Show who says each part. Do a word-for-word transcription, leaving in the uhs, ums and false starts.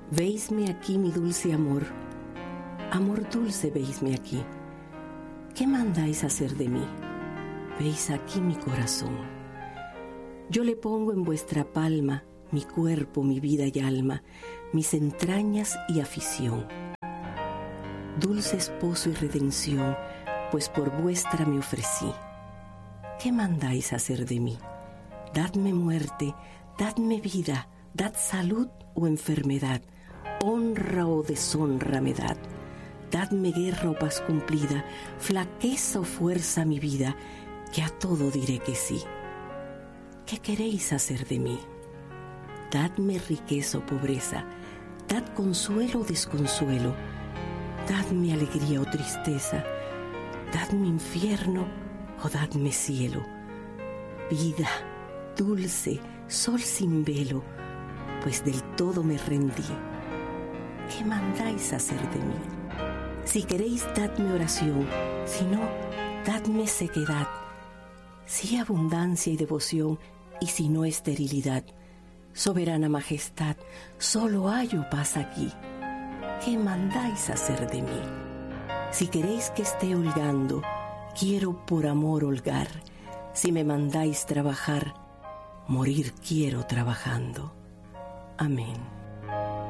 Speaker 1: Veisme aquí, mi dulce amor, amor dulce, veisme aquí. ¿Qué mandáis hacer de mí? Veis aquí mi corazón. Yo le pongo en vuestra palma mi cuerpo, mi vida y alma, mis entrañas y afición. Dulce esposo y redención, pues por vuestra me ofrecí. ¿Qué mandáis hacer de mí? Dadme muerte, dadme vida, dad salud o enfermedad, honra o deshonra me dad. Dadme guerra o paz cumplida, flaqueza o fuerza mi vida, que a todo diré que sí. ¿Qué queréis hacer de mí? Dadme riqueza o pobreza, dad consuelo o desconsuelo, dadme alegría o tristeza, dadme infierno o dadme cielo. Vida, dulce, sol sin velo, pues del todo me rendí. ¿Qué mandáis hacer de mí? Si queréis, dadme oración, si no, dadme sequedad. Si abundancia y devoción, y si no esterilidad. Soberana majestad, solo hallo paz aquí. ¿Qué mandáis hacer de mí? Si queréis que esté holgando, quiero por amor holgar. Si me mandáis trabajar, morir quiero trabajando. Amén.